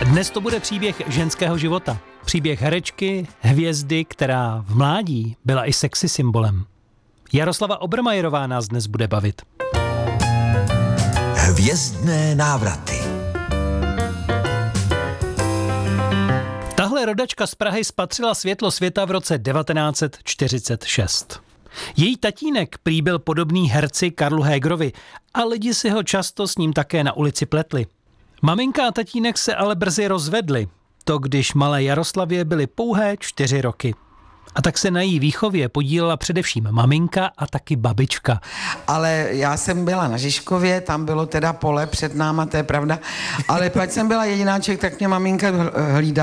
Dnes to bude příběh ženského života. Příběh herečky, hvězdy, která v mládí byla i sexy symbolem. Jaroslava Obermajerová nás dnes bude bavit. Hvězdné návraty. Tahle rodačka z Prahy spatřila světlo světa v roce 1946. Její tatínek prý byl podobný herci Karlu Hégerovi a lidi si ho často s ním také na ulici pletli. Maminka a tatínek se ale brzy rozvedli, to když malé Jaroslavě byly pouhé 4 roky. A tak se na její výchově podílela především maminka a taky babička. Ale já jsem byla na Žižkově, tam bylo teda pole před náma, to je pravda, ale pak jsem byla jedináček, tak mě maminka hlídala.